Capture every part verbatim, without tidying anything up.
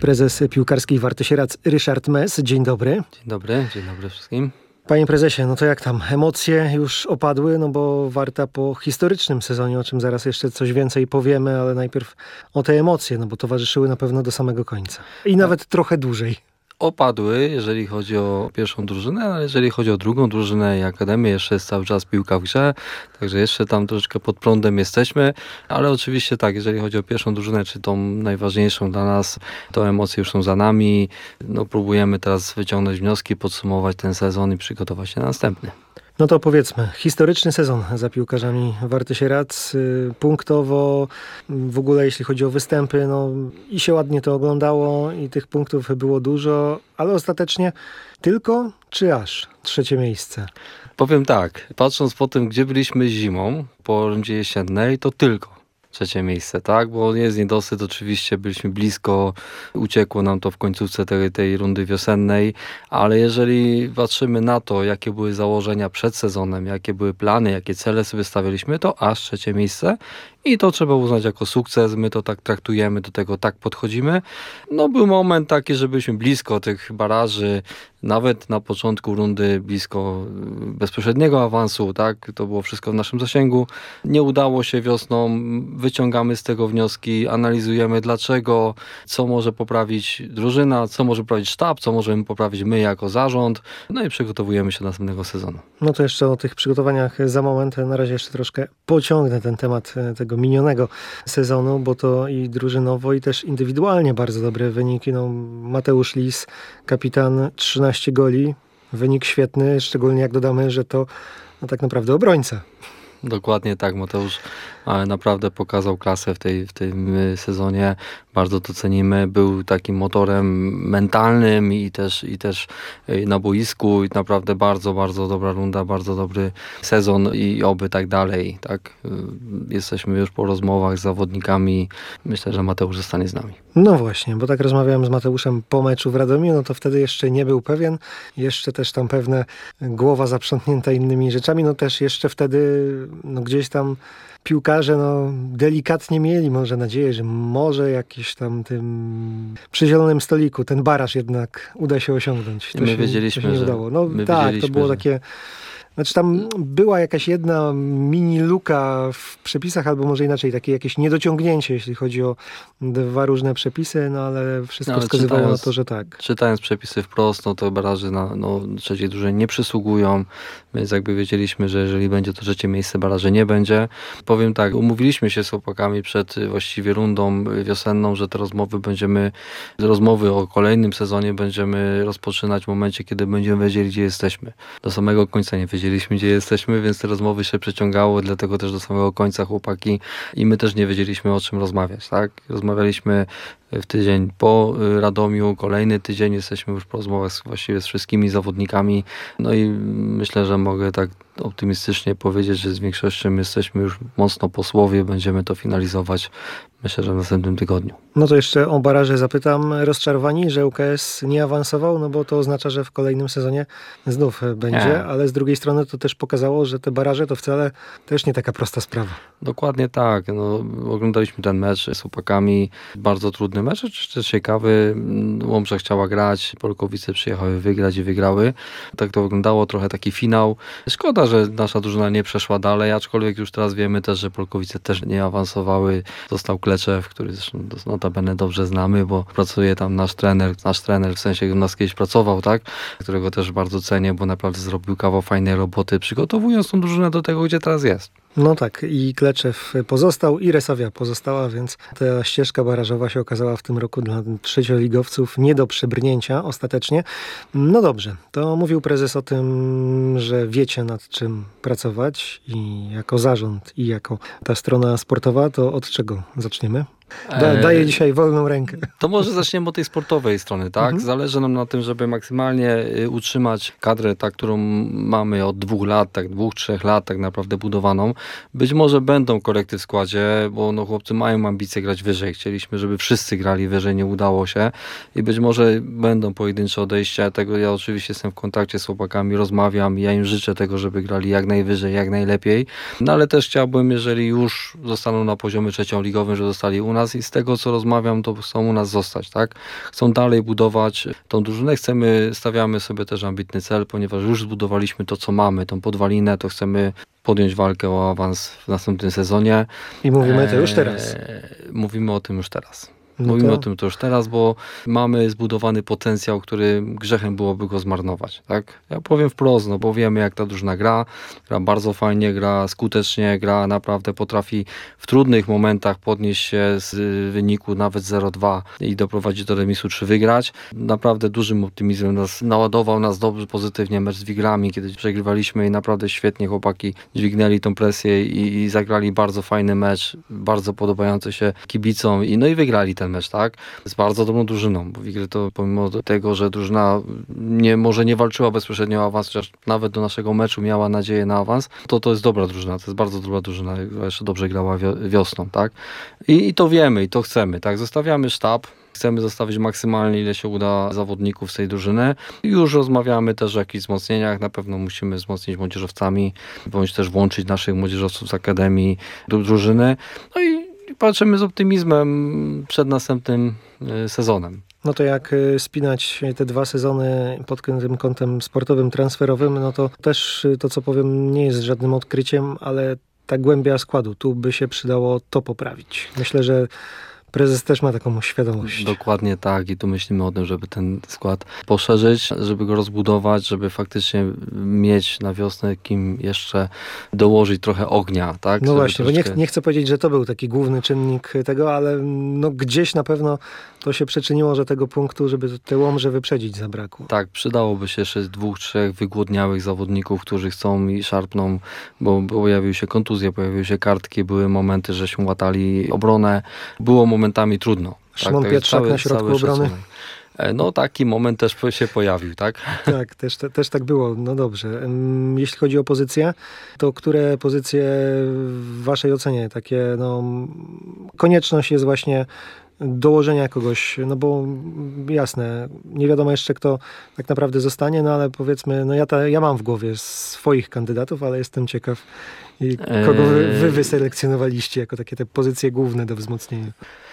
Prezes piłkarskiej Warty Sieradz Ryszard Mes. Dzień dobry. Dzień dobry, dzień dobry wszystkim. Panie prezesie, no to jak tam? Emocje już opadły, no bo Warta po historycznym sezonie, o czym zaraz jeszcze coś więcej powiemy, ale najpierw o te emocje, no bo towarzyszyły na pewno do samego końca. I nawet tak. trochę dłużej. Opadły, jeżeli chodzi o pierwszą drużynę, ale jeżeli chodzi o drugą drużynę i Akademię, jeszcze jest cały czas piłka w grze, także jeszcze tam troszeczkę pod prądem jesteśmy, ale oczywiście tak, jeżeli chodzi o pierwszą drużynę, czy tą najważniejszą dla nas, to emocje już są za nami. No, próbujemy teraz wyciągnąć wnioski, podsumować ten sezon i przygotować się na następny. No to powiedzmy, historyczny sezon za piłkarzami Warty Sieradz, punktowo, w ogóle jeśli chodzi o występy, no i się ładnie to oglądało i tych punktów było dużo, ale ostatecznie tylko czy aż trzecie miejsce? Powiem tak, patrząc po tym, gdzie byliśmy zimą, po rundzie jesiennej, to tylko trzecie miejsce, tak? Bo jest niedosyt, oczywiście byliśmy blisko, uciekło nam to w końcówce tej, tej rundy wiosennej, ale jeżeli patrzymy na to, jakie były założenia przed sezonem, jakie były plany, jakie cele sobie stawialiśmy, to aż trzecie miejsce i to trzeba uznać jako sukces, my to tak traktujemy, do tego tak podchodzimy. No był moment taki, że byliśmy blisko tych baraży, nawet na początku rundy blisko bezpośredniego awansu, tak? To było wszystko w naszym zasięgu. Nie udało się wiosną, wyciągamy z tego wnioski, analizujemy dlaczego, co może poprawić drużyna, co może poprawić sztab, co możemy poprawić my jako zarząd, no i przygotowujemy się do następnego sezonu. No to jeszcze o tych przygotowaniach za moment, na razie jeszcze troszkę pociągnę ten temat tego minionego sezonu, bo to i drużynowo, i też indywidualnie bardzo dobre wyniki. No, Mateusz Lis, kapitan, trzynaście goli, wynik świetny, szczególnie jak dodamy, że to no, tak naprawdę obrońca. Dokładnie tak, Mateusz naprawdę pokazał klasę w, tej, w tym sezonie, bardzo to cenimy, był takim motorem mentalnym i też, i też na boisku i naprawdę bardzo, bardzo dobra runda, bardzo dobry sezon i oby tak dalej, tak. Jesteśmy już po rozmowach z zawodnikami, myślę, że Mateusz zostanie z nami. No właśnie, bo tak rozmawiałem z Mateuszem po meczu w Radomiu, no to wtedy jeszcze nie był pewien, jeszcze też tam pewne głowa zaprzątnięta innymi rzeczami, no też jeszcze wtedy no gdzieś tam piłkarze no, delikatnie mieli może nadzieję, że może jakiś tam tym przy zielonym stoliku ten baraż jednak uda się osiągnąć. To my się, wiedzieliśmy, to się nie że udało. No my tak, wiedzieliśmy, to było że... takie... Znaczy tam była jakaś jedna mini luka w przepisach, albo może inaczej, takie jakieś niedociągnięcie, jeśli chodzi o dwa różne przepisy, no ale wszystko no, ale wskazywało czytając, na to, że tak. Czytając przepisy wprost, no to baraże na no, trzeciej drużynie nie przysługują, więc jakby wiedzieliśmy, że jeżeli będzie to trzecie miejsce, baraże nie będzie. Powiem tak, umówiliśmy się z chłopakami przed właściwie rundą wiosenną, że te rozmowy będziemy, rozmowy o kolejnym sezonie będziemy rozpoczynać w momencie, kiedy będziemy wiedzieli, gdzie jesteśmy. Do samego końca nie wiedzieliśmy, gdzie jesteśmy, więc te rozmowy się przeciągały, dlatego też do samego końca chłopaki i my też nie wiedzieliśmy, o czym rozmawiać, tak? Rozmawialiśmy w tydzień po Radomiu, kolejny tydzień jesteśmy już po rozmowach z, właściwie z wszystkimi zawodnikami, no i myślę, że mogę tak optymistycznie powiedzieć, że z większością jesteśmy już mocno po słowie, będziemy to finalizować, myślę, że w następnym tygodniu. No to jeszcze o baraże zapytam. Rozczarowani, że U K S nie awansował? No bo to oznacza, że w kolejnym sezonie znów będzie, nie. Ale z drugiej strony to też pokazało, że te baraże to wcale też nie taka prosta sprawa. Dokładnie tak. No, oglądaliśmy ten mecz z chłopakami. Bardzo trudny mecz, też ciekawy. Łomża chciała grać, Polkowice przyjechały wygrać i wygrały. Tak to wyglądało, trochę taki finał. Szkoda, że nasza drużyna nie przeszła dalej, aczkolwiek już teraz wiemy też, że Polkowice też nie awansowały. Został Kleczew, który zresztą notabene dobrze znamy, bo pracuje tam nasz trener, nasz trener w sensie u nas kiedyś pracował, tak, którego też bardzo cenię, bo naprawdę zrobił kawał fajnej roboty, przygotowując tą drużynę do tego, gdzie teraz jest. No tak, i Kleczew pozostał, i Resawia pozostała, więc ta ścieżka barażowa się okazała w tym roku dla trzecioligowców nie do przebrnięcia ostatecznie. No dobrze, to mówił prezes o tym, że wiecie nad czym pracować i jako zarząd, i jako ta strona sportowa, to od czego zaczniemy? Da, daję dzisiaj wolną rękę. To może zaczniemy od tej sportowej strony, tak? Mhm. Zależy nam na tym, żeby maksymalnie utrzymać kadrę, tak, którą mamy od dwóch lat, tak, dwóch, trzech lat tak naprawdę budowaną. Być może będą korekty w składzie, bo no, chłopcy mają ambicje grać wyżej. Chcieliśmy, żeby wszyscy grali wyżej, nie udało się i być może będą pojedyncze odejścia. Tego ja oczywiście jestem w kontakcie z chłopakami, rozmawiam, ja im życzę tego, żeby grali jak najwyżej, jak najlepiej. No ale też chciałbym, jeżeli już zostaną na poziomie trzecioligowym, że zostali u nas i z tego, co rozmawiam, to chcą u nas zostać, tak? Chcą dalej budować tą drużynę, chcemy, stawiamy sobie też ambitny cel, ponieważ już zbudowaliśmy to, co mamy, tą podwalinę, to chcemy podjąć walkę o awans w następnym sezonie. I mówimy to już teraz. Eee, mówimy o tym już teraz. No Mówimy to- o tym to już teraz, bo mamy zbudowany potencjał, który grzechem byłoby go zmarnować, tak? Ja powiem wprost, no bo wiemy, jak ta drużyna gra, gra bardzo fajnie, gra skutecznie, gra naprawdę potrafi w trudnych momentach podnieść się z wyniku nawet zero dwa i doprowadzić do remisu czy wygrać. Naprawdę dużym optymizmem nas naładował nas dobrze, pozytywnie mecz z Wigrami, kiedy przegrywaliśmy i naprawdę świetnie chłopaki dźwignęli tą presję i, i zagrali bardzo fajny mecz, bardzo podobający się kibicom i no i wygrali ten mecz, tak? Z bardzo dobrą drużyną, bo Wigry to pomimo tego, że drużyna nie, może nie walczyła bezpośrednio o awans, chociaż nawet do naszego meczu miała nadzieję na awans, to to jest dobra drużyna, to jest bardzo dobra drużyna, jeszcze dobrze grała wio- wiosną, tak? I, I to wiemy, i to chcemy, tak? Zostawiamy sztab, chcemy zostawić maksymalnie, ile się uda zawodników z tej drużyny. Już rozmawiamy też o jakichś wzmocnieniach. Na pewno musimy wzmocnić młodzieżowcami, bądź też włączyć naszych młodzieżowców z akademii do drużyny. No i patrzymy z optymizmem przed następnym y, sezonem. No to jak y, spinać te dwa sezony pod tym kątem sportowym, transferowym, no to też y, to, co powiem, nie jest żadnym odkryciem, ale ta głębia składu, tu by się przydało to poprawić. Myślę, że prezes też ma taką świadomość. Dokładnie tak i tu myślimy o tym, żeby ten skład poszerzyć, żeby go rozbudować, żeby faktycznie mieć na wiosnę kim jeszcze dołożyć trochę ognia, tak? No Żeby właśnie, bo nie, troszeczkę- nie chcę powiedzieć, że to był taki główny czynnik tego, ale no gdzieś na pewno to się przyczyniło, że tego punktu, żeby te Łomże wyprzedzić, zabrakło. Tak, przydałoby się jeszcze dwóch, trzech wygłodniałych zawodników, którzy chcą i szarpną, bo pojawiły się kontuzje, pojawiły się kartki, były momenty, żeśmy łatali obronę, było momentami trudno. Szymon to jest Pietrzak na środku cały obrony. szacunek. E, No taki moment też się pojawił, tak? Tak, też, te, też tak było. No dobrze. Ym, Jeśli chodzi o pozycje, to które pozycje w waszej ocenie takie, no, konieczność jest właśnie dołożenia kogoś, no bo jasne, nie wiadomo jeszcze kto tak naprawdę zostanie, no ale powiedzmy, no ja, ta, ja mam w głowie swoich kandydatów, ale jestem ciekaw, i kogo wy, wy wyselekcjonowaliście jako takie te pozycje główne do wzmocnienia.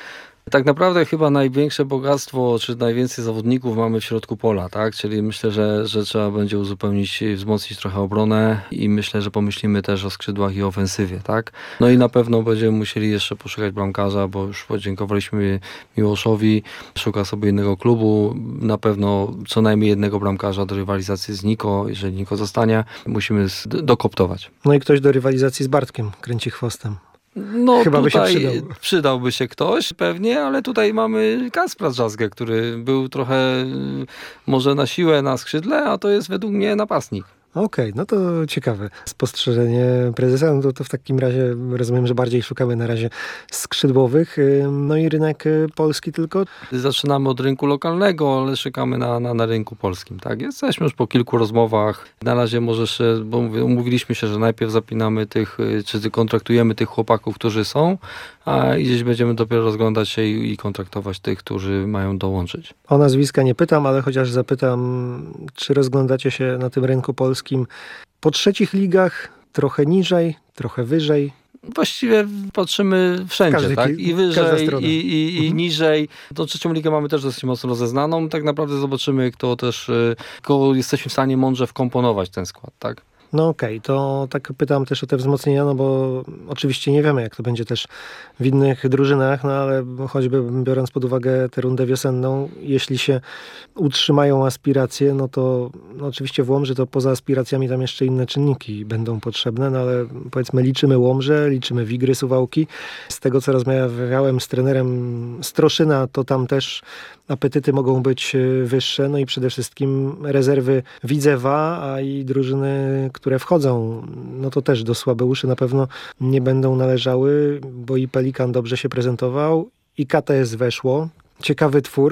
Tak naprawdę chyba największe bogactwo, czy najwięcej zawodników mamy w środku pola, tak? Czyli myślę, że, że trzeba będzie uzupełnić, wzmocnić trochę obronę i myślę, że pomyślimy też o skrzydłach i ofensywie, tak? No i na pewno będziemy musieli jeszcze poszukać bramkarza, bo już podziękowaliśmy Miłoszowi, szuka sobie innego klubu, na pewno co najmniej jednego bramkarza do rywalizacji z Niko, jeżeli Niko zostanie, musimy z- dokoptować. No i ktoś do rywalizacji z Bartkiem kręci chwostem. No Chyba by się tutaj przydał. przydałby się ktoś pewnie, ale tutaj mamy Kacpra Drzazgę, który był trochę y, może na siłę na skrzydle, a to jest według mnie napastnik. Okej, no to ciekawe spostrzeżenie prezesa. No to, to w takim razie rozumiem, że bardziej szukamy na razie skrzydłowych. Ym, No i rynek y, polski tylko. Zaczynamy od rynku lokalnego, ale szukamy na, na, na rynku polskim. Tak? Jesteśmy już po kilku rozmowach. Na razie może jeszcze, bo mówię, umówiliśmy się, że najpierw zapinamy tych, y, czy kontraktujemy tych chłopaków, którzy są, a gdzieś będziemy dopiero rozglądać się i, i kontraktować tych, którzy mają dołączyć. O nazwiska nie pytam, ale chociaż zapytam, czy rozglądacie się na tym rynku polskim po trzecich ligach, trochę niżej, trochę wyżej. Właściwie patrzymy wszędzie, Każdy tak? ki- I każda wyżej, strona. i, i, i Mhm. niżej. Tą trzecią ligę mamy też dosyć mocno rozeznaną. Tak naprawdę zobaczymy, kto też, y, kogo jesteśmy w stanie mądrze wkomponować ten skład, tak? No okej, to tak pytam też o te wzmocnienia, no bo oczywiście nie wiemy, jak to będzie też w innych drużynach, no ale choćby biorąc pod uwagę tę rundę wiosenną, jeśli się utrzymają aspiracje, no to no oczywiście w Łomży to poza aspiracjami tam jeszcze inne czynniki będą potrzebne, no ale powiedzmy liczymy Łomże, liczymy Wigry, Suwałki. Z tego, co rozmawiałem z trenerem Stroszyna, to tam też apetyty mogą być y, wyższe, no i przede wszystkim rezerwy Widzewa, a i drużyny, które wchodzą, no to też do Słabeuszy na pewno nie będą należały, bo i Pelikan dobrze się prezentował, i K T S weszło. Ciekawy twór.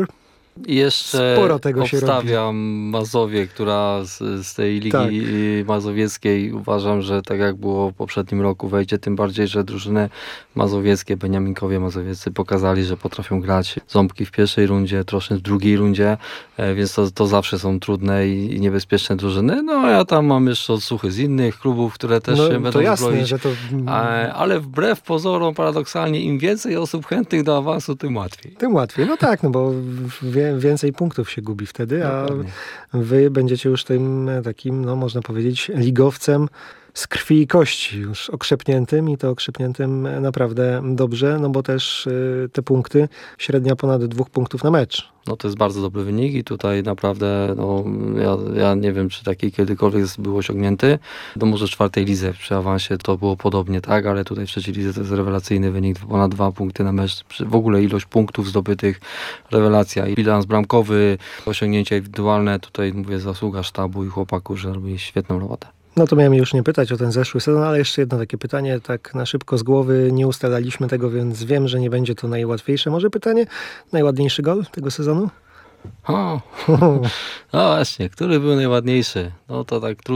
I jeszcze Sporo tego się obstawiam Mazowię, która z, z tej Ligi Tak. Mazowieckiej uważam, że tak jak było w poprzednim roku wejdzie, tym bardziej, że drużyny mazowieckie, Beniaminkowie mazowieccy pokazali, że potrafią grać ząbki w pierwszej rundzie, troszkę w drugiej rundzie, e, więc to, to zawsze są trudne i, i niebezpieczne drużyny. No a ja tam mam jeszcze odsłuchy z innych klubów, które też No, się to będą jasne, zbroić. że to... E, ale wbrew pozorom, paradoksalnie, im więcej osób chętnych do awansu, tym łatwiej. Tym łatwiej. No tak, no bo wie, więcej punktów się gubi wtedy, a Dokładnie. wy będziecie już tym takim, no można powiedzieć, ligowcem z krwi i kości, już okrzepniętym i to okrzepniętym naprawdę dobrze, no bo też y, te punkty, średnia ponad dwóch punktów na mecz. No to jest bardzo dobry wynik i tutaj naprawdę, no, ja, ja nie wiem, czy taki kiedykolwiek był osiągnięty. No może w czwartej lidze przy awansie to było podobnie, tak, ale tutaj w trzeciej lidze to jest rewelacyjny wynik, ponad dwa punkty na mecz. W ogóle ilość punktów zdobytych, rewelacja i bilans bramkowy, osiągnięcia indywidualne, tutaj mówię zasługa sztabu i chłopaków, że robili świetną robotę. No to miałem już nie pytać o ten zeszły sezon, ale jeszcze jedno takie pytanie, tak na szybko z głowy, nie ustalaliśmy tego, więc wiem, że nie będzie to najłatwiejsze. Może pytanie, najładniejszy gol tego sezonu? O, no właśnie, który był najładniejszy? No to tak trudno.